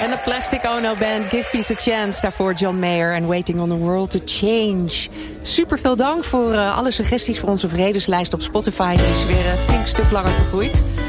En de Plastic Ono Band, Give Peace a Chance. Daarvoor John Mayer en Waiting on the World to Change. Super veel dank voor alle suggesties voor onze vredeslijst op Spotify. Die is weer een flink stuk langer gegroeid.